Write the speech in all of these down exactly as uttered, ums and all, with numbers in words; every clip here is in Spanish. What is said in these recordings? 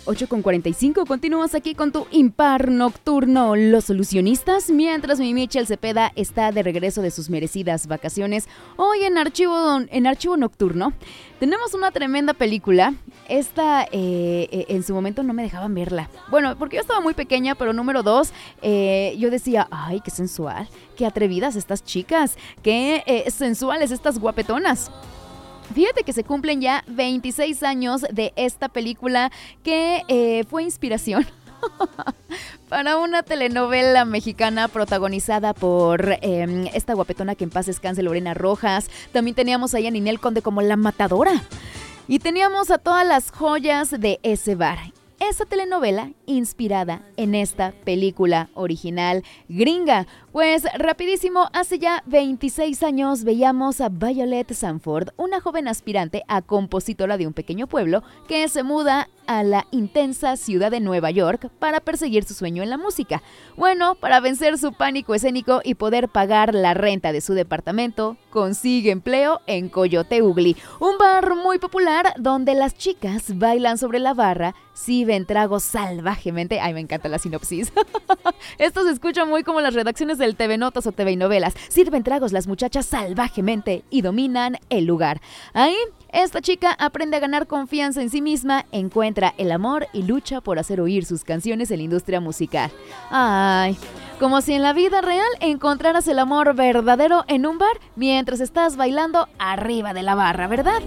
ocho con cuarenta y cinco, continúas aquí con tu impar nocturno, los solucionistas, mientras mi Michel Cepeda está de regreso de sus merecidas vacaciones. Hoy en Archivo, en Archivo Nocturno tenemos una tremenda película. Esta eh, en su momento no me dejaban verla. Bueno, porque yo estaba muy pequeña, pero número dos, eh, yo decía, ay, qué sensual, qué atrevidas estas chicas, qué eh, sensuales estas guapetonas. Fíjate que se cumplen ya veintiséis años de esta película que eh, fue inspiración para una telenovela mexicana protagonizada por eh, esta guapetona que en paz descanse, Lorena Rojas. También teníamos ahí a Ninel Conde como la matadora. Y teníamos a todas las joyas de ese bar. Esa telenovela inspirada en esta película original gringa. Pues rapidísimo, hace ya veintiséis años veíamos a Violet Sanford, una joven aspirante a compositora de un pequeño pueblo que se muda a la intensa ciudad de Nueva York para perseguir su sueño en la música. Bueno, para vencer su pánico escénico y poder pagar la renta de su departamento, consigue empleo en Coyote Ugly, un bar muy popular donde las chicas bailan sobre la barra, sirven tragos salvajemente. Ay, me encanta la sinopsis. Esto se escucha muy como las redacciones del T V Notas o T V Novelas. Sirven tragos las muchachas salvajemente y dominan el lugar. Ahí, esta chica aprende a ganar confianza en sí misma, encuentra el amor y lucha por hacer oír sus canciones en la industria musical. Ay, como si en la vida real encontraras el amor verdadero en un bar mientras estás bailando arriba de la barra, ¿verdad?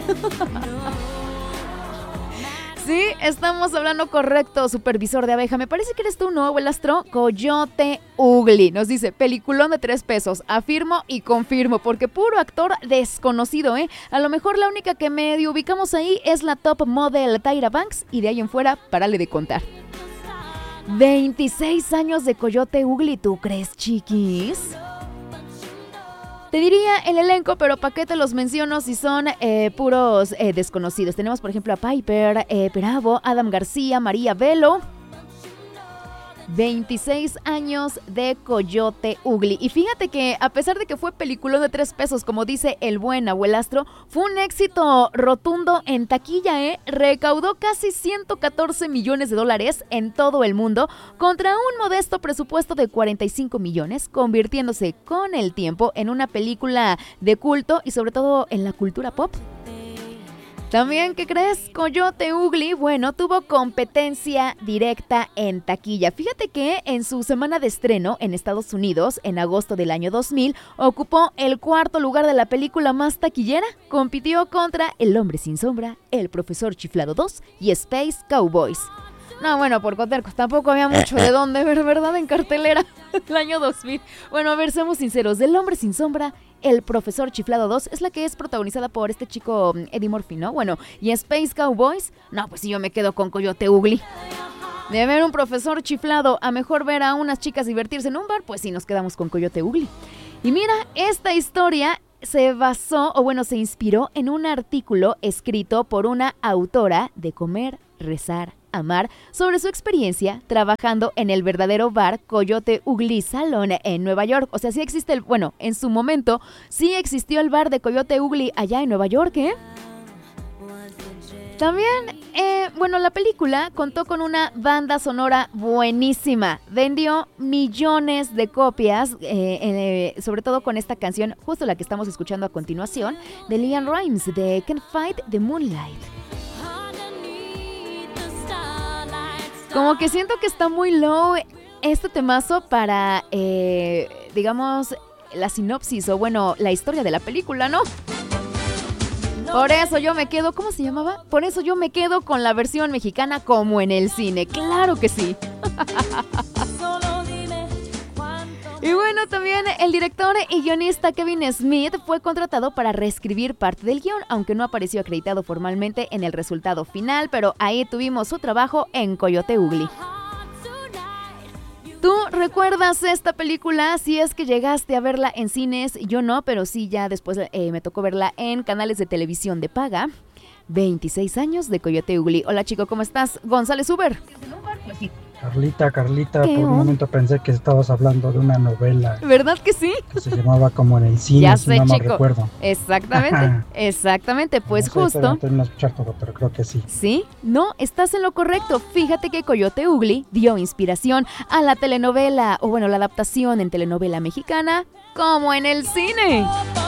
Sí, estamos hablando correcto, supervisor de abeja. Me parece que eres tú, ¿no, abuelastro? Coyote Ugly. Nos dice, peliculón de tres pesos. Afirmo y confirmo, porque puro actor desconocido, ¿eh? A lo mejor la única que medio ubicamos ahí es la top model Tyra Banks, y de ahí en fuera, párale de contar. veintiséis años de Coyote Ugly, ¿tú crees, chiquis? Te diría el elenco, pero ¿para qué te los menciono si son eh, puros eh, desconocidos? Tenemos, por ejemplo, a Piper eh, Perabo, Adam García, María Velo. veintiséis años de Coyote Ugly. Y fíjate que a pesar de que fue peliculón de tres pesos, como dice el buen abuelastro, fue un éxito rotundo en taquilla, ¿eh? Recaudó casi ciento catorce millones de dólares en todo el mundo contra un modesto presupuesto de cuarenta y cinco millones, convirtiéndose con el tiempo en una película de culto y sobre todo en la cultura pop. También, ¿qué crees? Coyote Ugly, bueno, tuvo competencia directa en taquilla. Fíjate que en su semana de estreno en Estados Unidos, en agosto del año dos mil, ocupó el cuarto lugar de la película más taquillera. Compitió contra El Hombre Sin Sombra, El Profesor Chiflado dos y Space Cowboys. No, bueno, por cotercos, tampoco había mucho de dónde ver, ¿verdad? En cartelera el año dos mil. Bueno, a ver, seamos sinceros, del Hombre Sin Sombra, El Profesor Chiflado dos es la que es protagonizada por este chico Eddie Murphy, ¿no? Bueno, y Space Cowboys, no, pues si yo me quedo con Coyote Ugly. De ver un profesor chiflado a mejor ver a unas chicas divertirse en un bar, pues sí, nos quedamos con Coyote Ugly. Y mira, esta historia se basó, o bueno, se inspiró en un artículo escrito por una autora de Comer, Rezar, Amar, sobre su experiencia trabajando en el verdadero bar Coyote Ugly Salon en Nueva York. O sea, sí existe el, bueno, en su momento sí existió el bar de Coyote Ugly allá en Nueva York, ¿eh? También, eh, bueno, la película contó con una banda sonora buenísima. Vendió millones de copias, eh, eh, sobre todo con esta canción, justo la que estamos escuchando a continuación, de LeAnn Rimes, de Can't Fight the Moonlight. Como que siento que está muy low este temazo para, eh, digamos, la sinopsis o, bueno, la historia de la película, ¿no? Por eso yo me quedo, ¿cómo se llamaba? Por eso yo me quedo con la versión mexicana como en el cine, claro que sí. Y bueno, también el director y guionista Kevin Smith fue contratado para reescribir parte del guión, aunque no apareció acreditado formalmente en el resultado final, pero ahí tuvimos su trabajo en Coyote Ugly. ¿Tú recuerdas esta película? Si es que llegaste a verla en cines, yo no, pero sí ya después eh, me tocó verla en canales de televisión de paga. veintiséis años de Coyote Ugly. Hola chico, ¿cómo estás? González Uber. Carlita, Carlita, ¿Qué por un onda? momento pensé que estabas hablando de una novela ¿Verdad que sí? que se llamaba como en el cine, Ya si sé, no mal chico. recuerdo. Exactamente, exactamente. Pues No sé, todavía no justo. termino de escuchar todo, pero creo que sí. Sí, no, estás en lo correcto. Fíjate que Coyote Ugly dio inspiración a la telenovela, o bueno, la adaptación en telenovela mexicana, como en el cine.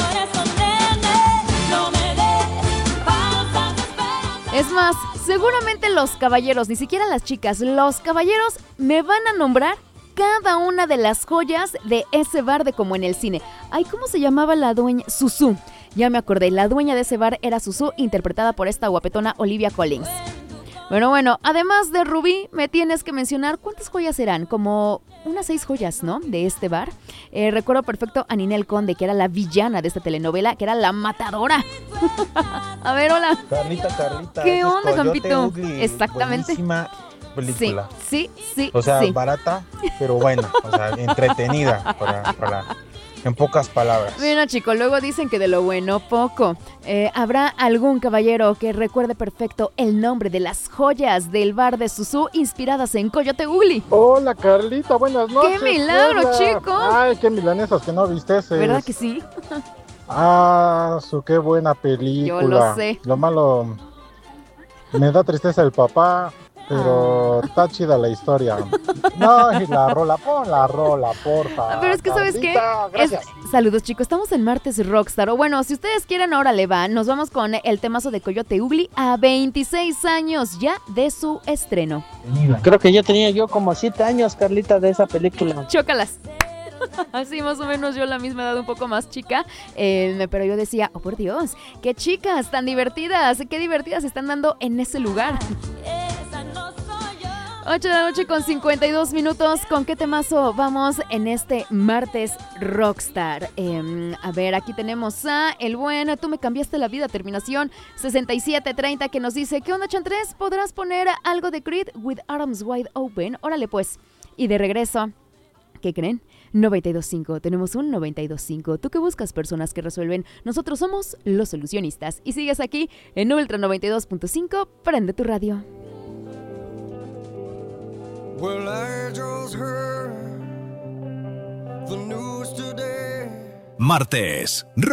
Es más, seguramente los caballeros, ni siquiera las chicas, los caballeros me van a nombrar cada una de las joyas de ese bar de como en el cine. Ay, ¿cómo se llamaba la dueña? Susu. Ya me acordé, la dueña de ese bar era Susu, interpretada por esta guapetona Olivia Collins. Bueno, bueno, además de Rubí, me tienes que mencionar cuántas joyas eran, como unas seis joyas, ¿no? De este bar. Eh, recuerdo perfecto a Ninel Conde, que era la villana de esta telenovela, que era la matadora. A ver, hola. Carlita, Carlita. ¿Qué ese es onda, Coyote Campito? Ugly. Exactamente. Buenísima película. Sí, sí, sí. O sea, sí. barata, pero buena. O sea, entretenida, para, para, en pocas palabras. Mira, chico, luego dicen que de lo bueno poco. Eh, ¿Habrá algún caballero que recuerde perfecto el nombre de las joyas del bar de Susu inspiradas en Coyote Ugly? Hola Carlita, buenas noches. ¡Qué milagro, Hola. chico! Ay, qué milanesas que no viste. ¿Verdad que sí? Ah, su qué buena película. Yo lo sé. Lo malo, me da tristeza el papá, pero Ah. está chida la historia. No, y la rola, pon la rola, porfa. Pero es que, ¿sabes qué? Carlita, gracias. Es- Saludos, chicos. Estamos en Martes Rockstar. O bueno, si ustedes quieren, ahora le va. Nos vamos con el temazo de Coyote Ugly a veintiséis años ya de su estreno. Creo que ya tenía yo como siete años, Carlita, de esa película. Chócalas. Así más o menos yo la misma edad, un poco más chica, eh, pero yo decía, oh por Dios, qué chicas tan divertidas, qué divertidas se están dando en ese lugar. ocho de la noche con cincuenta y dos minutos. ¿Con qué temazo vamos en este martes Rockstar? Eh, a ver, aquí tenemos a el buen Tú me cambiaste la vida, terminación sesenta y siete treinta, que nos dice, ¿qué onda, Chantres? ¿Podrás poner algo de Creed with Arms Wide Open? Órale pues. Y de regreso, ¿qué creen? noventa y dos punto cinco, tenemos un noventa y dos punto cinco. Tú que buscas personas que resuelven, nosotros somos los solucionistas. Y sigues aquí en Ultra noventa y dos punto cinco, prende tu radio. Well, I just heard the news today. Martes